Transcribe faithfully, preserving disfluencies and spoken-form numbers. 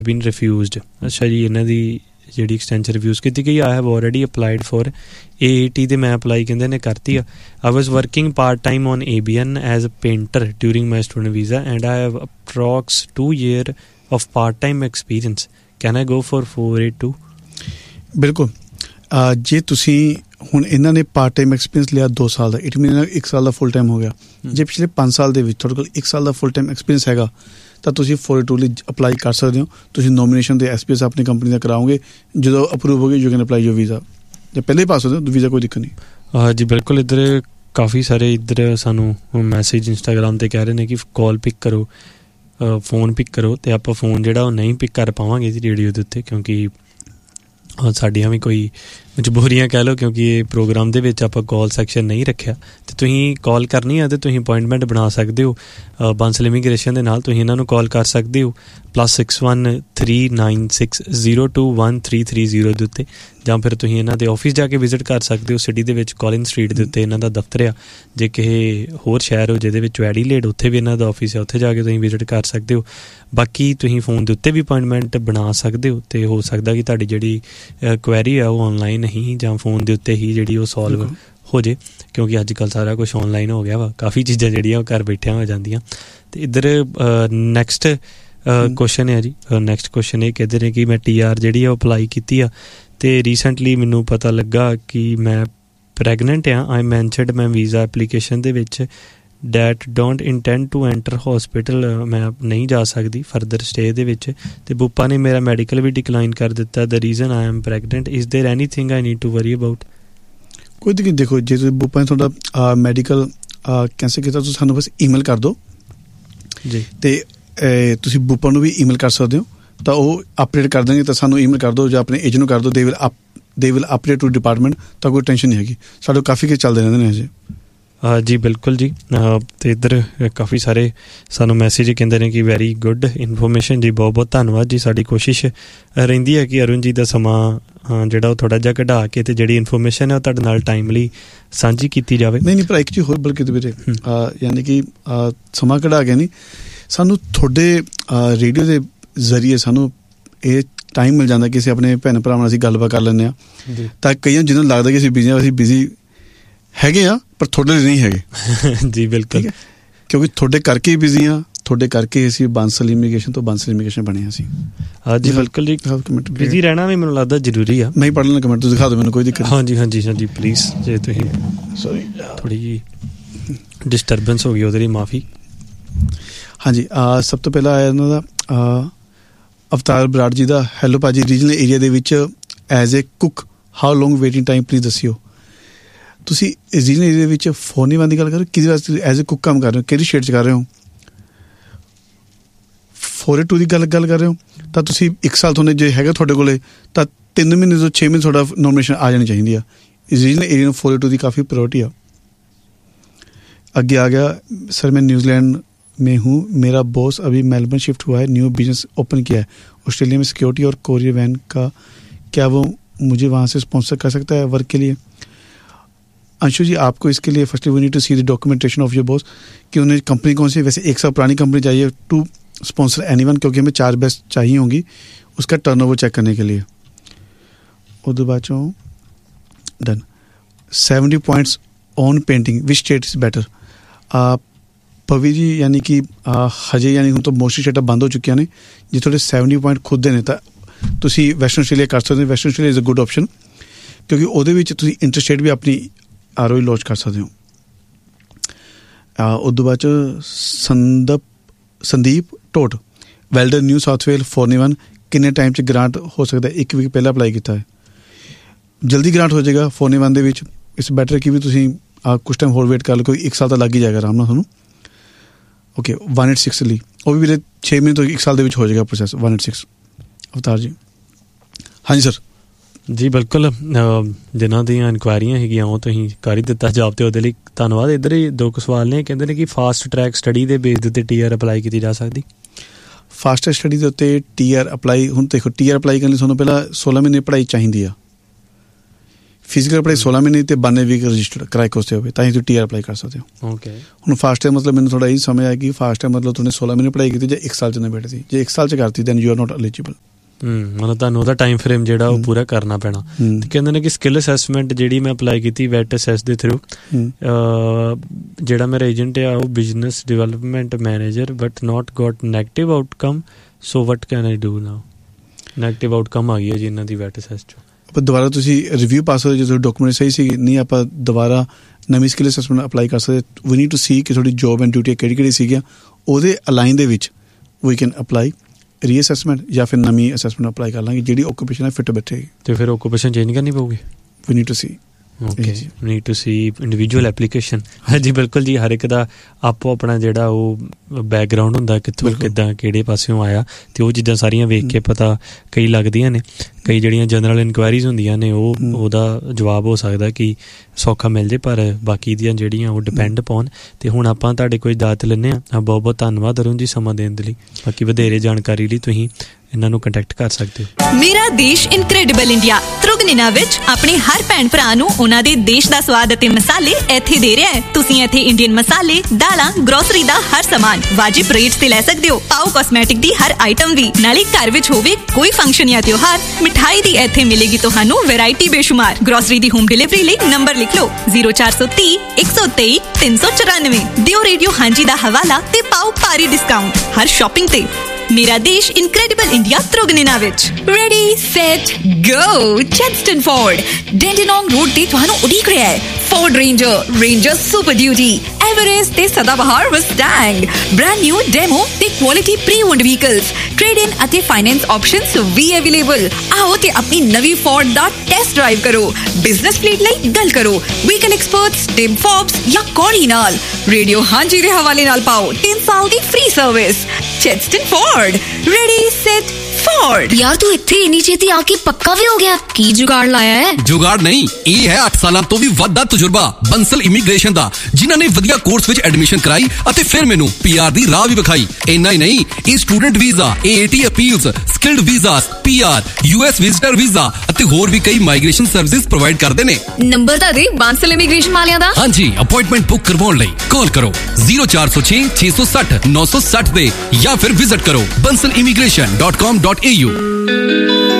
been refused. ਅੱਛਾ ਜੀ, ਇਹਨਾਂ ਦੀ ਜਿਹੜੀ ਐਕਸਟੈਂਸ਼ਨ ਰਿਫਿਊਜ਼ ਕੀਤੀ ਗਈ। I have already applied for A A T ਤੇ ਮੈਂ ਅਪਲਾਈ ਕਹਿੰਦੇ ਨੇ ਕਰਤੀ ਆ। ਆਈ ਵਾਜ਼ working part time on A B N as a painter during my student visa and I have approx two year of part time experience. Can I go for four eight two? ਬਿਲਕੁਲ। ਜੇ ਤੁਸੀਂ ਹੁਣ ਇਹਨਾਂ ਨੇ part time experience ਲਿਆ ਦੋ ਸਾਲ ਦਾ, it ਮੀਨ ਇੱਕ ਸਾਲ ਦਾ ਫੁੱਲ ਟਾਈਮ ਹੋ ਗਿਆ। ਜੇ ਪਿਛਲੇ ਪੰਜ ਸਾਲ ਦੇ ਵਿੱਚ ਤੁਹਾਡੇ ਕੋਲ ਇੱਕ ਸਾਲ ਦਾ ਫੁੱਲ ਟਾਈਮ ਐਕਸਪੀਰੀਅੰਸ ਹੈਗਾ ਤਾਂ ਤੁਸੀਂ ਫੋਰ ਏ ਟੂ ਲਈ ਅਪਲਾਈ ਕਰ ਸਕਦੇ ਹੋ। ਤੁਸੀਂ ਨੋਮੀਨੇਸ਼ਨ ਦੇ ਐਸ ਪੀ ਐਸ ਆਪਣੀ ਕੰਪਨੀ ਦਾ ਕਰਾਓਗੇ, ਜਦੋਂ ਅਪਰੂਵ ਹੋ ਗਏ you can apply your visa. ਜੇ ਪਹਿਲੇ ਹੀ ਪਾਸ ਹੋ ਜਾਓ ਵੀਜ਼ਾ ਕੋਈ ਦਿੱਕਤ ਨਹੀਂ। ਜੀ ਬਿਲਕੁਲ। ਇੱਧਰ ਕਾਫੀ ਸਾਰੇ ਇੱਧਰ ਸਾਨੂੰ ਮੈਸੇਜ ਇੰਸਟਾਗ੍ਰਾਮ 'ਤੇ ਕਹਿ ਰਹੇ ਨੇ ਕਿ ਕਾਲ ਪਿਕ ਕਰੋ, ਫੋਨ ਪਿਕ ਕਰੋ, ਅਤੇ ਆਪਾਂ ਫੋਨ ਜਿਹੜਾ ਉਹ ਨਹੀਂ ਪਿਕ ਕਰ ਪਾਵਾਂਗੇ ਜੀ ਰੇਡੀਓ ਦੇ ਉੱਤੇ, ਕਿਉਂਕਿ ਸਾਡੀਆਂ ਵੀ ਕੋਈ ਮਜਬੂਰੀਆਂ ਕਹਿ ਲਓ, ਕਿਉਂਕਿ ਇਹ ਪ੍ਰੋਗਰਾਮ ਦੇ ਵਿੱਚ ਆਪਾਂ ਕਾਲ ਸੈਕਸ਼ਨ ਨਹੀਂ ਰੱਖਿਆ। ਅਤੇ ਤੁਸੀਂ ਕਾਲ ਕਰਨੀ ਆ ਅਤੇ ਤੁਸੀਂ ਅਪੋਇੰਟਮੈਂਟ ਬਣਾ ਸਕਦੇ ਹੋ ਬਾਂਸਲ ਇਮੀਗ੍ਰੇਸ਼ਨ ਦੇ ਨਾਲ। ਤੁਸੀਂ ਇਹਨਾਂ ਨੂੰ ਕਾਲ ਕਰ ਸਕਦੇ ਹੋ plus six one three nine six zero two one three three zero ਦੇ ਉੱਤੇ, ਜਾਂ ਫਿਰ ਤੁਸੀਂ ਇਹਨਾਂ ਦੇ ਆਫਿਸ ਜਾ ਕੇ ਵਿਜ਼ਿਟ ਕਰ ਸਕਦੇ ਹੋ। ਸਿਟੀ ਦੇ ਵਿੱਚ ਕਾਲਿਨ ਸਟਰੀਟ ਦੇ ਉੱਤੇ ਇਹਨਾਂ ਦਾ ਦਫ਼ਤਰ ਆ। ਜੇ ਕਿਸੇ ਹੋਰ ਸ਼ਹਿਰ ਹੋ ਜਿਹਦੇ ਵਿੱਚ ਐਡੀਲੇਡ, ਉੱਥੇ ਵੀ ਇਹਨਾਂ ਦਾ ਆਫਿਸ ਹੈ, ਉੱਥੇ ਜਾ ਕੇ ਤੁਸੀਂ ਵਿਜ਼ਿਟ ਕਰ ਸਕਦੇ ਹੋ। ਬਾਕੀ ਤੁਸੀਂ ਫੋਨ ਦੇ ਉੱਤੇ ਵੀ ਅਪੋਇੰਟਮੈਂਟ ਬਣਾ ਸਕਦੇ ਹੋ, ਅਤੇ ਹੋ ਸਕਦਾ ਕਿ ਤੁਹਾਡੀ ਜਿਹੜੀ ਕੁਐਰੀ ਆ ਉਹ ਔਨਲਾਈਨ ਹੀ ਜਾਂ ਫੋਨ ਦੇ ਉੱਤੇ ਹੀ ਜਿਹੜੀ ਉਹ ਸੋਲਵ ਹੋ ਜੇ, ਕਿਉਂਕਿ ਅੱਜ ਕੱਲ੍ਹ ਸਾਰਾ ਕੁਛ ਔਨਲਾਈਨ ਹੋ ਗਿਆ ਵਾ। ਕਾਫੀ ਚੀਜ਼ਾਂ ਜਿਹੜੀਆਂ ਉਹ ਘਰ ਬੈਠਿਆਂ ਹੋ ਜਾਂਦੀਆਂ। ਅਤੇ ਇੱਧਰ ਨੈਕਸਟ ਕੁਐਸ਼ਨ ਹੈ ਜੀ। ਨੈਕਸਟ ਕੁਐਸ਼ਨ ਇਹ ਕਹਿੰਦੇ ਨੇ ਕਿ ਮੈਂ ਟੀ ਆਰ ਜਿਹੜੀ ਆ ਉਹ ਅਪਲਾਈ ਕੀਤੀ ਆ, ਅਤੇ ਰੀਸੈਂਟਲੀ ਮੈਨੂੰ ਪਤਾ ਲੱਗਾ ਕਿ ਮੈਂ ਪ੍ਰੈਗਨੈਂਟ ਹਾਂ। ਆਈ ਮੈਂਸ਼ਨਡ ਮੈਂ ਵੀਜ਼ਾ ਐਪਲੀਕੇਸ਼ਨ ਦੇ ਵਿੱਚ that don't ਇੰਟੈਂਡ to enter hospital, ਮੈਂ ਨਹੀਂ ਜਾ ਸਕਦੀ ਫਰਦਰ ਸਟੇ ਦੇ ਵਿੱਚ, ਅਤੇ ਬੂਪਾ ਨੇ ਮੇਰਾ ਮੈਡੀਕਲ ਵੀ ਡਿਕਲਾਈਨ ਕਰ ਦਿੱਤਾ। The reason I am pregnant. Is there anything I need to worry about? ਕੋਈ ਦਿੱਕਤ। ਦੇਖੋ, ਜੇ ਤੁਸੀਂ ਬੂਪਾ ਨੇ ਤੁਹਾਡਾ ਮੈਡੀਕਲ ਕੈਂਸਲ ਕੀਤਾ, ਤੁਸੀਂ ਸਾਨੂੰ ਬਸ ਈਮੇਲ ਕਰ ਦਿਓ ਜੀ, ਅਤੇ ਤੁਸੀਂ ਬੂਪਾ ਨੂੰ ਵੀ ਈਮੇਲ ਕਰ ਸਕਦੇ ਹੋ, ਤਾਂ ਉਹ ਅਪਡੇਟ ਕਰ ਦੇਣਗੇ। ਤਾਂ ਸਾਨੂੰ ਈਮੇਲ ਕਰ ਦਿਓ ਜਾਂ ਆਪਣੇ ਏਜੰਟ ਨੂੰ ਕਰ ਦਿਓ, they will up they will update to department. ਤਾਂ ਕੋਈ ਟੈਨਸ਼ਨ ਨਹੀਂ ਹੈਗੀ, ਸਾਡੇ ਕਾਫੀ ਕੇ ਚੱਲਦੇ ਰਹਿੰਦੇ ਨੇ ਅਜੇ। ਜੀ ਬਿਲਕੁਲ ਜੀ। ਅਤੇ ਇੱਧਰ ਕਾਫੀ ਸਾਰੇ ਸਾਨੂੰ ਮੈਸੇਜ ਕਹਿੰਦੇ ਨੇ ਕਿ ਵੈਰੀ ਗੁੱਡ ਇਨਫੋਰਮੇਸ਼ਨ ਜੀ, ਬਹੁਤ ਬਹੁਤ ਧੰਨਵਾਦ ਜੀ। ਸਾਡੀ ਕੋਸ਼ਿਸ਼ ਰਹਿੰਦੀ ਹੈ ਕਿ ਅਰੁਣ ਜੀ ਦਾ ਸਮਾਂ ਜਿਹੜਾ ਉਹ ਥੋੜ੍ਹਾ ਜਿਹਾ ਕਢਾ ਕੇ ਅਤੇ ਜਿਹੜੀ ਇਨਫੋਰਮੇਸ਼ਨ ਹੈ ਉਹ ਤੁਹਾਡੇ ਨਾਲ ਟਾਈਮਲੀ ਸਾਂਝੀ ਕੀਤੀ ਜਾਵੇ। ਨਹੀਂ ਨਹੀਂ ਭਰਾ, ਇੱਕ ਚੀਜ਼ ਹੋਰ ਬਲਕਿ ਵੀਰੇ, ਯਾਨੀ ਕਿ ਸਮਾਂ ਕਢਾ ਕੇ ਨਹੀਂ, ਸਾਨੂੰ ਤੁਹਾਡੇ ਰੇਡੀਓ ਦੇ ਜ਼ਰੀਏ ਸਾਨੂੰ ਇਹ ਟਾਈਮ ਮਿਲ ਜਾਂਦਾ ਕਿ ਅਸੀਂ ਆਪਣੇ ਭੈਣ ਭਰਾਵਾਂ ਨਾਲ ਅਸੀਂ ਗੱਲਬਾਤ ਕਰ ਲੈਂਦੇ ਹਾਂ। ਤਾਂ ਕਈਆਂ ਜਿਹਨਾਂ ਨੂੰ ਲੱਗਦਾ ਕਿ ਅਸੀਂ ਬਿਜ਼ੀ ਹਾਂ, ਅਸੀਂ ਬਿਜ਼ੀ ਹੈਗੇ ਆ, ਪਰ ਤੁਹਾਡੇ ਲਈ ਨਹੀਂ ਹੈਗੇ। ਜੀ ਬਿਲਕੁਲ, ਕਿਉਂਕਿ ਤੁਹਾਡੇ ਕਰਕੇ ਹੀ ਬਿਜ਼ੀ ਹਾਂ, ਤੁਹਾਡੇ ਕਰਕੇ ਅਸੀਂ ਬਾਂਸਲ ਇਮੀਗ੍ਰੇਸ਼ਨ ਤੋਂ ਬਾਂਸਲ ਇਮੀਗ੍ਰੇਸ਼ਨ ਬਣੇ ਅਸੀਂ। ਹਾਂਜੀ ਬਿਲਕੁਲ ਜੀ, ਬਿਜ਼ੀ ਰਹਿਣਾ ਵੀ ਮੈਨੂੰ ਲੱਗਦਾ ਜ਼ਰੂਰੀ ਆ। ਮੈਂ ਪੜ੍ਹ ਲੈਣਾ ਕਮੈਂਟ, ਤੁਸੀਂ ਦਿਖਾ ਦਿਓ ਮੈਨੂੰ, ਕੋਈ ਦਿੱਕਤ। ਹਾਂਜੀ ਹਾਂਜੀ ਹਾਂਜੀ ਪਲੀਜ਼, ਜੇ ਤੁਸੀਂ ਸੋਰੀ ਥੋੜ੍ਹੀ ਜਿਹੀ ਡਿਸਟਰਬੈਂਸ ਹੋ ਗਈ ਉਹਦੇ ਲਈ ਮਾਫੀ। ਹਾਂਜੀ, ਸਭ ਤੋਂ ਪਹਿਲਾਂ ਆਇਆ ਇਹਨਾਂ ਦਾ ਅਵਤਾਰ ਬਰਾੜ ਜੀ ਦਾ। ਹੈਲੋ ਭਾਜੀ, ਰੀਜਨਲ ਏਰੀਆ ਦੇ ਵਿੱਚ as a cook how long waiting time please ਦੱਸਿਓ। ਤੁਸੀਂ ਰੀਜਨਲ ਏਰੀਆ ਵਿੱਚ ਫੋਨ ਦੀ ਗੱਲ ਕਰ ਰਹੇ ਹੋ, ਕਿਹਦੇ ਵਾਸਤੇ ਐਜ਼ ਏ ਕੁੱਕ ਕੰਮ ਕਰ ਰਹੇ ਹੋ, ਕਿਹੜੀ ਸਟੇਟ 'ਚ ਕਰ ਰਹੇ ਹੋ? ਫੋਰ ਏ ਟੂ ਦੀ ਗੱਲ ਗੱਲ ਕਰ ਰਹੇ ਹੋ ਤਾਂ ਤੁਸੀਂ ਇੱਕ ਸਾਲ ਤੁਹਾਨੂੰ ਜੇ ਹੈਗਾ ਤੁਹਾਡੇ ਕੋਲ, ਤਾਂ ਤਿੰਨ ਮਹੀਨੇ ਤੋਂ ਛੇ ਮਹੀਨੇ ਤੁਹਾਡਾ ਨੋਮੀਨੇਸ਼ਨ ਆ ਜਾਣੀ ਚਾਹੀਦੀ ਆ। ਰੀਜਨਲ ਏਰੀਆ ਨੂੰ four A to the ਕਾफ़ी priority ਆ। ਅੱਗੇ ਆ ਗਿਆ, सर मैं न्यूजीलैंड में हूँ, मेरा बॉस अभी मेलबर्न शिफ्ट हुआ है, न्यू बिजनेस ओपन किया है ऑस्ट्रेलिया में, सिक्योरिटी और कोरियर वैन का, क्या वो मुझे वहाँ से स्पॉन्सर कर सकता है वर्क के लिए? अंशु जी, आपको इसके लिए firstly we need to see the documentation of your boss कि उन्हें कंपनी कौन सी, वैसे एक साल पुरानी कंपनी चाहिए टू स्पॉन्सर एनीवन, क्योंकि हमें चार बेस्ट चाहिए होंगी उसका टर्नओवर चेक करने के लिए। उधर बाचो done. Seventy points on painting, which state is better? ਪਵੀ ਜੀ, ਯਾਨੀ ਕਿ ਹਜੇ ਯਾਨੀ ਹੁਣ ਤਾਂ ਮੋਸਟਲੀ ਸਟੇਟਾਂ ਬੰਦ ਹੋ ਚੁੱਕੀਆਂ ਨੇ। ਜੇ ਤੁਹਾਡੇ ਸੈਵਨਟੀ ਪੁਆਇੰਟ ਖੁਦ ਦੇ ਨੇ ਤਾਂ ਤੁਸੀਂ ਵੈਸਟਰਨ ਆਸਟ੍ਰੇਲੀਆ ਕਰ ਸਕਦੇ ਹੋ। Western Australia is a good option, ਕਿਉਂਕਿ ਉਹਦੇ ਵਿੱਚ ਤੁਸੀਂ ਇੰਟਰਸਟੇਟ ਵੀ ਆਪਣੀ ਆਰ ਓ ਈ ਲੌਂਚ ਕਰ ਸਕਦੇ ਹੋ। ਉਦੋਂ ਬਾਅਦ 'ਚ ਸੰਦਪ ਸੰਦੀਪ ਟੋਟ, ਵੈਲਡਨ, ਨਿਊ ਸਾਊਥ ਵੇਲ, ਫੋਰਨੀ ਵਨ, ਕਿੰਨੇ ਟਾਈਮ 'ਚ ਗ੍ਰਾਂਟ ਹੋ ਸਕਦਾ? ਇੱਕ ਵੀਕ ਪਹਿਲਾਂ ਅਪਲਾਈ ਕੀਤਾ ਹੈ, ਜਲਦੀ ਗ੍ਰਾਂਟ ਹੋ ਜਾਏਗਾ ਫੋਰਨੀ ਵਨ ਦੇ ਵਿੱਚ। ਇਸ ਬੈਟਰ ਕਿ ਵੀ ਤੁਸੀਂ ਕੁਛ ਟਾਈਮ ਹੋਰ ਵੇਟ ਕਰ ਲਓ, ਕੋਈ ਇੱਕ ਸਾਲ ਤਾਂ ਲੱਗ ਹੀ ਜਾਏਗਾ ਆਰਾਮ ਨਾਲ ਤੁਹਾਨੂੰ। ਓਕੇ, ਵਨ ਏਟ ਸਿਕਸ ਲਈ ਉਹ ਵੀ ਵੀਰੇ ਛੇ ਮਹੀਨੇ ਤੋਂ ਇੱਕ ਸਾਲ ਦੇ ਵਿੱਚ ਹੋ ਜਾਏਗਾ ਪ੍ਰੋਸੈਸ। ਵਨ ਏਟ ਸਿਕਸ ਅਵਤਾਰ ਜੀ। ਹਾਂਜੀ ਸਰ। ਜੀ ਬਿਲਕੁਲ, ਜਿਨ੍ਹਾਂ ਦੀਆਂ ਇਨਕੁਆਇਰੀਆਂ ਹੈਗੀਆਂ ਉਹ ਤੁਸੀਂ ਕਰ ਹੀ ਦਿੱਤਾ ਜਵਾਬ, ਅਤੇ ਉਹਦੇ ਲਈ ਧੰਨਵਾਦ। ਇੱਧਰ ਹੀ ਦੋ ਕੁ ਸਵਾਲ ਨੇ, ਕਹਿੰਦੇ ਨੇ ਕਿ ਫਾਸਟ ਟਰੈਕ ਸਟੱਡੀ ਦੇ ਬੇਸ ਦੇ ਉੱਤੇ ਟੀ ਆਰ ਅਪਲਾਈ ਕੀਤੀ ਜਾ ਸਕਦੀ? ਫਾਸਟ ਟਰੈਕ ਸਟੱਡੀ ਦੇ ਉੱਤੇ ਟੀ ਆਰ ਅਪਲਾਈ, ਹੁਣ ਦੇਖੋ ਟੀ ਆਰ ਅਪਲਾਈ ਕਰਨ ਲਈ ਤੁਹਾਨੂੰ ਪਹਿਲਾਂ ਸੋਲਾਂ ਮਹੀਨੇ ਪੜ੍ਹਾਈ ਚਾਹੀਦੀ ਆ, ਫਿਜ਼ੀਕਲ ਪੜ੍ਹਾਈ ਸੋਲਾਂ ਮਹੀਨੇ ਤੇ ਬਾਨਵੇਂ ਵੀਕ ਰਜਿਸਟਰਡ ਕਿਰਾਏ ਕੋਰਸ ਤੇ ਹੋਵੇ ਤਾਂ ਹੀ ਤੁਸੀਂ ਟੀ ਆਰ ਅਪਲਾਈ ਕਰ ਸਕਦੇ ਹੋ। ਓਕੇ, ਹੁਣ ਫਾਸਟ ਟਾਈਮ ਮਤਲਬ ਮੈਨੂੰ ਥੋੜਾ ਇਹ ਸਮਝ ਆਇਆ ਕਿ ਫਾਸਟ ਟਾਈਮ ਮਤਲਬ ਤੁਸੀਂ ਸੋਲਾਂ ਮਹੀਨੇ ਪੜ੍ਹਾਈ ਕੀਤੀ ਜਾਂ ਇੱਕ ਸਾਲ 'ਚ ਨਿਬੇੜ ਦਿੱਤੀ। ਜੇ ਇੱਕ ਸਾਲ 'ਚ ਕਰਤੀ then you are not eligible. ਹੂੰ, ਮਤਲਬ ਤੁਹਾਨੂੰ ਉਹਦਾ ਟਾਈਮ ਫਰੇਮ ਜਿਹੜਾ ਉਹ ਪੂਰਾ ਕਰਨਾ ਪੈਣਾ। ਤੇ ਕਹਿੰਦੇ ਨੇ ਕਿ ਸਕਿੱਲ ਅਸੈਸਮੈਂਟ ਜਿਹੜੀ ਮੈਂ ਅਪਲਾਈ ਕੀਤੀ ਵੈਟ ਅਸੈਸ ਦੇ ਥਰੂ, ਜਿਹੜਾ ਮੇਰਾ ਏਜੰਟ ਆ ਉਹ business development manager but not goat negative outcome, so what can I do now. Negative outcome ਆ ਗਈ ਹੈ ਜੀ ਇਹਨਾਂ ਦੀ ਵੈਟ ਅਸੈਸ 'ਚੋਂ। ਆਪਾਂ ਦੁਬਾਰਾ ਤੁਸੀਂ ਰਿਵਿਊ ਪਾਸ ਹੋਏ ਜਦੋਂ ਡਾਕੂਮੈਂਟ ਸਹੀ ਸੀ ਨਹੀਂ, ਆਪਾਂ ਦੁਬਾਰਾ ਨਵੀਂ ਸਕਿੱਲ ਅਸੈਸਮੈਂਟ ਅਪਲਾਈ ਕਰ ਸਕਦੇ। ਵੀ ਨੀਡ ਟੂ ਸੀ ਕਿ ਤੁਹਾਡੀ ਜੋਬ ਐਂਡ ਡਿਊਟੀ ਕਿਹੜੀ ਕਿਹੜੀ ਸੀਗੀਆਂ, ਉਹਦੇ ਅਲਾਈਨ ਦੇ ਵਿੱਚ ਵੀ ਕੈਨ ਅਪਲਾਈ ਰੀਅਸੈਸਮੈਂਟ ਜਾਂ ਫਿਰ ਨਵੀਂ ਅਸੈਸਮੈਂਟ ਅਪਲਾਈ ਕਰ ਲਾਂਗੇ ਜਿਹੜੀ ਓਕੂਪੇਸ਼ਨ ਹੈ ਫਿੱਟ ਬੈਠੇਗੀ। ਤੇ ਫਿਰ ਓਕੂਪੇਸ਼ਨ ਚੇਂਜ ਕਰਨੀ ਪਊਗੀ। ਵੀ need to C okay, need to C individual application. ਹਾਂਜੀ ਬਿਲਕੁਲ ਜੀ, ਹਰ ਇੱਕ ਦਾ ਆਪੋ ਆਪਣਾ ਜਿਹੜਾ ਉਹ ਬੈਕਗਰਾਊਂਡ ਹੁੰਦਾ, ਕਿੱਥੋਂ ਕਿੱਦਾਂ ਕਿਹੜੇ ਪਾਸਿਓਂ ਆਇਆ, ਅਤੇ ਉਹ ਚੀਜ਼ਾਂ ਸਾਰੀਆਂ ਵੇਖ ਕੇ ਪਤਾ ਕਈ ਲੱਗਦੀਆਂ ਨੇ। ਕਈ ਜਿਹੜੀਆਂ ਜਨਰਲ ਇਨਕੁਆਇਰੀਜ਼ ਹੁੰਦੀਆਂ ਨੇ ਉਹ ਉਹਦਾ ਜਵਾਬ ਹੋ ਸਕਦਾ ਕਿ ਸੌਖਾ ਮਿਲ ਜੇ, ਪਰ ਬਾਕੀ ਦੀਆਂ ਜਿਹੜੀਆਂ ਉਹ ਡਿਪੈਂਡ ਪਾਉਣ। ਅਤੇ ਹੁਣ ਆਪਾਂ ਤੁਹਾਡੇ ਕੋਲ ਇਜਾਜ਼ਤ ਲੈਂਦੇ ਹਾਂ। ਬਹੁਤ ਬਹੁਤ ਧੰਨਵਾਦ ਅਰੁਣ ਜੀ ਸਮਾਂ ਦੇਣ ਦੇ ਲਈ। ਬਾਕੀ ਵਧੇਰੇ ਜਾਣਕਾਰੀ ਲਈ ਤੁਸੀਂ ਇਹਨਾਂ ਨੂੰ ਕੰਟੈਕਟ ਕਰ ਸਕਦੇ ਹੋ। ਮੇਰਾ ਦੇਸ਼ ਇਨਕ੍ਰੈਡੀਬਲ ਇੰਡੀਆ ਤ੍ਰਿਗੁਣਿਨਾ ਵਿੱਚ ਆਪਣੇ ਹਰ ਭੈਣ ਭਰਾ ਨੂੰ ਉਹਨਾਂ ਦੇ ਦੇਸ਼ ਦਾ ਸਵਾਦ ਅਤੇ ਮਸਾਲੇ ਇੱਥੇ ਦੇ ਰਿਹਾ ਹੈ। ਤੁਸੀਂ ਇੱਥੇ ਇੰਡੀਅਨ ਮਸਾਲੇ, ਦਾਲਾਂ, ਗਰੋਸਰੀ ਦਾ ਹਰ ਸਮਾਨ ਵਾਜਿਬ ਰੇਟ ਤੇ ਲੈ ਸਕਦੇ ਹੋ। ਪਾਓ ਕਾਸਮੈਟਿਕ ਦੀ ਹਰ ਆਈਟਮ ਵੀ, ਨਾਲੇ ਘਰ ਵਿੱਚ ਹੋਵੇ ਕੋਈ ਫੰਕਸ਼ਨ ਜਾਂ ਤਿਉਹਾਰ, ਮਿਠਾਈ ਦੀ ਇੱਥੇ ਮਿਲੇਗੀ ਤੁਹਾਨੂੰ ਵੈਰਾਈਟੀ ਬੇਸ਼ੁਮਾਰ। ਗਰੋਸਰੀ ਦੀ ਹੋਮ ਡਿਲੀਵਰੀ ਲਈ ਨੰਬਰ ਲਿਖ ਲਓ ਜ਼ੀਰੋ ਚਾਰ ਸੌ ਤੀਹ ਇੱਕ ਸੌ ਤੇਈ ਤਿੰਨ ਸੌ ਚੁਰਾਨਵੇਂ। ਦਿਓ ਰੇਡੀਓ ਹਾਂਜੀ ਦਾ ਹਵਾਲਾ ਤੇ ਪਾਓ ਭਾਰੀ ਡਿਸਕਾਊਂਟ ਹਰ ਸ਼ਾਪਿੰਗ ਤੇ। ਮੇਰਾ ਦੇਸ਼ ਇਨਕ੍ਰੈਡੀਬਲ ਇੰਡੀਆ ਤ੍ਰਿਗੁਣਿਨਾ ਵਿੱਚ। ਰੈਡੀ ਸੈਟ ਗੋ। ਚੈਡਸਟਨ ਫੋਰਡ ਡੈਂਡਨੋਂਗ ਰੋਡ ਤੇ ਤੁਹਾਨੂੰ ਉਡੀਕ ਰਿਹਾ ਹੈ। Ford ranger, ranger super duty, Everest ਤੇ ਸਦਾਬਹਾਰ ਮਸਟੈਂਗ, ਬ੍ਰਾਂਡ ਨਿਊ ਡੈਮੋ ਤੇ quality pre owned vehicles, trade ਇਨ ਅਤੇ ਫਾਈਨੈਂਸ ਆਪਸ਼ਨਸ ਵੀ ਅਵੇਲੇਬਲ। ਆਓ ਤੇ ਆਪਣੀ ਨਵੀਂ ਫੋਰਡ ਦਾ ਟੈਸਟ ਡਰਾਈਵ ਕਰੋ। ਬਿਜ਼ਨਸ ਫਲੀਟ ਲਈ ਗੱਲ ਕਰੋ ਵਹੀਕਲ ਐਕਸਪਰਟਸ ਟਿਮ ਫੋਬਸ ਜਾਂ ਕੋਰੀ ਨਾਲ। ਰੇਡੀਓ ਹਾਂਜੀ ਦੇ ਹਵਾਲੇ ਨਾਲ ਪਾਓ ਤਿੰਨ ਸਾਲ ਦੀ free service. ਚੈਡਸਟਨ Ford, ready set Ford. ਯਾਰ ਤੂੰ ਇੱਥੇ ਇੰਨੀ ਛੇਤੀ ਆ ਕੇ ਪੱਕਾ ਵੀ ਹੋ ਗਿਆ, ਕੀ ਜੁਗਾੜ ਲਾਇਆ ਹੈ? ਜੁਗਾੜ ਨਹੀਂ, ਇਹ ਹੈ ਅੱਠ ਸਾਲਾਂ ਤੋਂ ਵੀ ਵੱਧ ਦਾ ਤਜਰਬਾ ਬੰਸਲ ਇਮੀਗ੍ਰੇਸ਼ਨ ਦਾ, ਜਿਨ੍ਹਾਂ ਨੇ ਵਧੀਆ ਕੋਰਸ ਵਿੱਚ ਐਡਮਿਸ਼ਨ ਕਰਾਈ ਅਤੇ ਫਿਰ ਮੈਨੂੰ ਪੀ ਆਰ ਦੀ ਰਾਹ ਵੀ ਵਿਖਾਈ। ਇੰਨਾ ਹੀ ਨਹੀਂ, ਇਹ student visa, A A T appeals, skilled visas, P R, U S visitor visa ਅਤੇ ਹੋਰ ਵੀ ਕਈ ਮਾਈਗ੍ਰੇਸ਼ਨ ਸਰਵਿਸਿਜ਼ ਪ੍ਰੋਵਾਈਡ ਕਰਦੇ ਨੇ। ਨੰਬਰ ਤਾਂ ਦੇ ਬੰਸਲ ਇਮੀਗ੍ਰੇਸ਼ਨ ਵਾਲਿਆਂ ਦਾ। ਹਾਂਜੀ, ਅਪਾਇੰਟਮੈਂਟ ਬੁੱਕ ਕਰਵਾਉਣ ਲਈ ਕਾਲ ਕਰੋ ਜ਼ੀਰੋ ਚਾਰ ਸੌ ਛੇ ਛੇ ਸੌ ਸੱਠ ਨੌ ਸੌ ਸੱਠ ਦੇ ਜਾਂ ਫਿਰ ਵਿਜ਼ਿਟ ਕਰੋ Bansal immigration dot com dot A you.